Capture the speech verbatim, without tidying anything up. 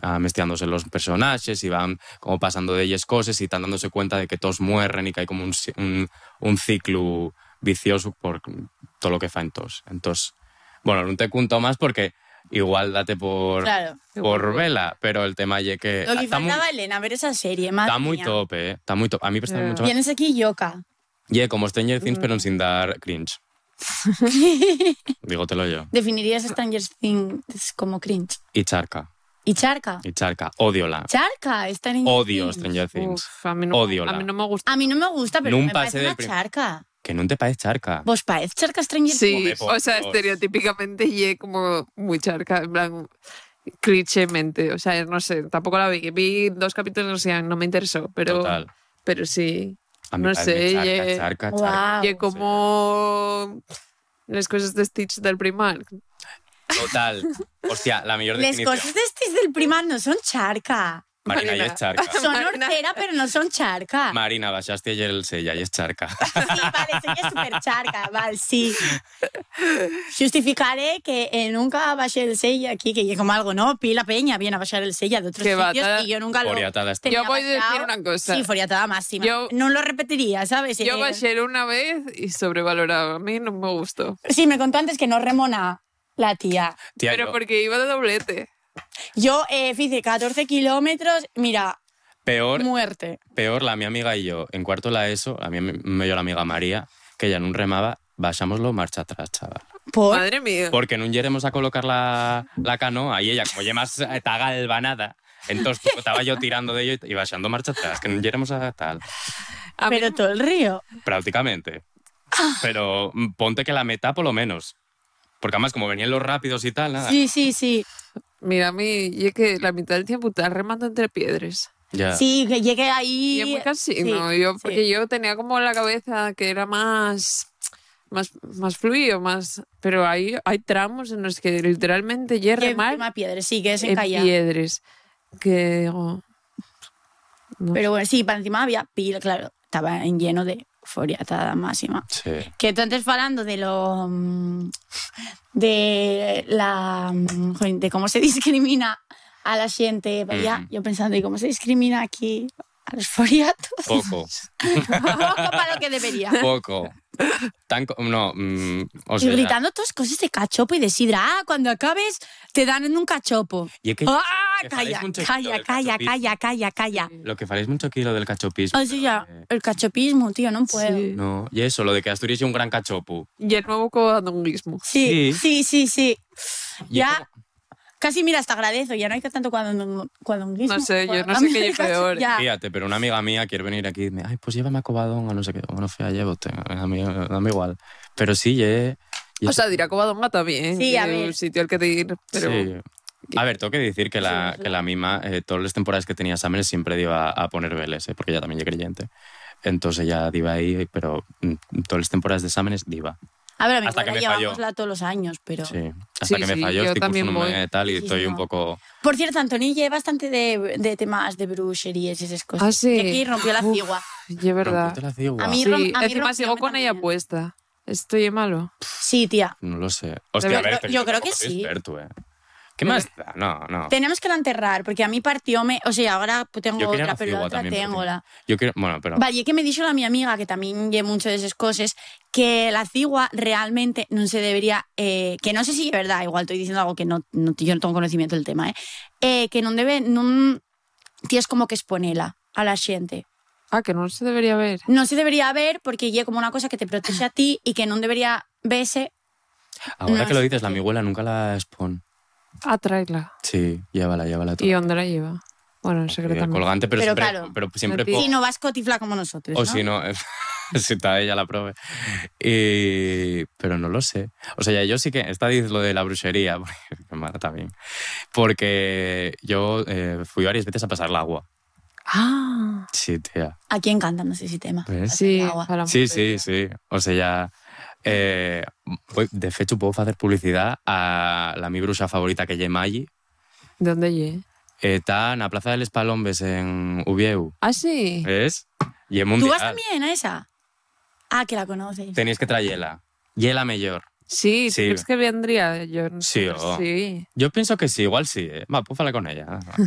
a mezclándose los personajes y van como pasando de ellas cosas y están dándose cuenta de que todos mueren y que hay como un, un, un ciclo vicioso por todo lo que fan todos. Entonces, bueno, no te cuento más porque igual date por, claro. por vela, pero el tema es que... Lo que está faltaba, muy, Elena, ver esa serie, madre Está muy mía. tope, ¿eh? Está muy tope. A mí presta Yeah. mucho más. Tienes aquí Yoka. Y yeah, como Stranger Things, Mm. pero sin dar cringe. Dígotelo yo. Definirías Stranger Things como cringe. Y charca. ¿Y Charca? Y charca. Odiola. Charca, está en Odio Stranger Things. Uf, a mí no, Odiola. a mí no me gusta. A mí no me gusta, pero Nun me pasé parece del una prim- charca. Que no te parece charca. ¿Vos parece charca Stranger Sí, Things? Joder, por o sea, Dios. estereotípicamente y como muy charca, en plan, clichémente. O sea, no sé, tampoco la vi. Vi dos capítulos y no me interesó, pero, Total. pero sí. A mí no parece sé, charca, ye- charca, Guau. charca. Y como las cosas de Stitch del Primark. Total. Hostia, la mejor Les definición. cosas de estos del primar no son charca. Marina, Marina. y es charca. Son Marina. hortera, pero no son charca. Marina, baixaste ayer el sella y es charca. Sí, vale, soy súper charca, vale, sí. Justificaré que eh, nunca bajé el sella aquí, que como algo, ¿no? Pila peña viene a bajar el sella de otros Que va, sitios ta- y yo nunca lo Foriatada está. tenía Yo voy a decir bajado. una cosa. Sí, foriatada máxima. Yo- no lo repetiría, ¿sabes? Yo Eh, bajé una vez y sobrevalorado. A mí no me gustó. Sí, me contó antes que no remona la tía. Tía, Pero yo- porque iba de doblete. Yo eh, hice catorce kilómetros, mira, peor, muerte. peor la mi amiga y yo, en cuarto la ESO, a mí me dio la amiga María, que ella no remaba, baixámoslo marcha atrás, chaval. ¿Por? Madre mía. Porque no llegamos a colocar la, la canoa y ella, como ya más está galvanada, entonces pues, estaba yo tirando de ello y baixando marcha atrás, que no llegamos a tal. A mí Pero todo el río. Prácticamente. Pero mm, ponte que la meta por lo menos. Porque además como venían los rápidos y tal, nada. Sí, sí, sí. Mira, a mí, y es que la mitad del tiempo estás remando entre piedras. Ya. Sí, que llegué ahí. Y es muy cansino. Sí, yo, sí. porque yo tenía como en la cabeza que era más, más, más fluido, más. Pero hay, hay tramos en los que literalmente ya Y remar encima piedras, sí, que es en encallado. piedras. Que digo. No Pero bueno, sí, para encima había pila, claro. Estaba en lleno de foriatada máxima. Sí. Que tú antes hablando de lo... mm, de la... mm, joder, de cómo se discrimina a la gente. Vaya, Ujú. yo pensando, ¿y cómo se discrimina aquí a los foriatos? Poco. Poco para lo que debería. Poco. Tan, co- no, mm, o Y sea, gritando todas cosas de cachopo y de sidra. Ah, cuando acabes te dan en un cachopo. y es que Ah, que calla, faréis mucho calla, del calla, cachopismo. calla, calla, calla. Lo que faréis mucho aquí lo del cachopismo. O sea, pero, eh, el cachopismo, tío, no puedo. Sí. no, y eso, lo de que Asturias es un gran cachopo. Y el nuevo covadonguismo. Sí, sí, sí, sí. Y es Ya, como- casi mira, hasta agradezco. Ya no hay que tanto cuadon- cuadonguismo. No sé, yo no sé qué es peor. Ya. Fíjate, pero una amiga mía quiere venir aquí y me ay, pues llévame a Covadonga, no sé qué. Bueno, fea, llévote, a mí, a mí igual. Pero sí, ye, ye- O sea, dirá Covadonga también. Sí, que a es ver. un sitio al que te ir. Pero sí. A ver, tengo que decir que la, Sí, que la mima, eh, todas las temporadas que tenía exámenes siempre iba a poner veles, eh, porque ella también es creyente. Entonces ella diva ahí, pero mm, todas las temporadas de exámenes diva. A ver, a mi Hasta que abuela me falló. llevámosla todos los años, pero... Sí. Hasta Sí, que me sí, falló, yo estoy también cursándome voy. tal y Sí, estoy no. un poco... Por cierto, Antoni lleva bastante de, de temas de brujerías y esas cosas. Ah, sí. Y aquí rompió la Uf, cigua. y es verdad. Rompiste la cigua. A mí- Sí, rom- a mí encima rompió sigo con ella también. puesta. Estoy malo. Sí, tía. No lo sé. Hostia, Pero a ver, yo- pero yo creo tampoco que soy sí. experto, ¿eh? ¿Qué más da? No, no. Tenemos que la enterrar, porque a mí partióme... O sea, ahora tengo Yo quería otra, la pero la cigua otra también. pero tengo la... Yo quiero... Bueno, pero... Vale, que me dijo la mi amiga, que también lleva mucho de esas cosas, que la cigua realmente no se debería... Eh, que no sé si es verdad, igual estoy diciendo algo que no, no yo no tengo conocimiento del tema, eh, eh que no debe... No, tienes como que exponerla a la gente. Ah, que no se debería ver. No se debería ver porque ya como una cosa que te protege a ti y que no debería verse. Ahora no que lo sé dices, la qué. mi abuela nunca la expone. Ah, tráela. Sí, llévala, llévala tú. ¿Y dónde la lleva? Bueno, en Sí, secretamente. colgante, pero, Pero siempre, claro, pero siempre mentira. po- Si no vas cotifla como nosotros, O ¿no? si no, si está ella la prove. Y, pero no lo sé. O sea, ya yo sí que, esta dice lo de la brujería, porque me mata bien. Porque yo eh, fui varias veces a pasar el agua. Ah, Sí, tía. ¿A quién cantan ese tema? ¿Ves? sí. Agua. para la Sí, mujer. sí, sí. O sea, ya... Eh, voy- de hecho, puedo hacer publicidad a la mi bruxa favorita, que es Maggi. ¿De dónde lle? Está en la Plaza de los Palombes, en Ubieu. Ah, sí. ¿Ves? Y es ¿Tú mundial. vas también a esa? Ah, que la conoces. Tenéis que traerla. Y la mejor. Sí, Sí. ¿crees que vendría? Yo no Sí, sé. o- Sí. Yo pienso que sí, igual sí. Eh. Va, pues fala con ella.